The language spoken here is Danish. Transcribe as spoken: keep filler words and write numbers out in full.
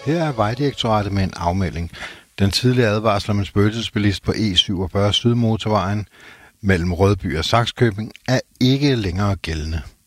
Her er Vejdirektoratet med en afmelding. Den tidligere advarsel om en spøgelsesbilist på E syvogfyrre Sydmotorvejen mellem Rødby og Sakskøbing er ikke længere gældende.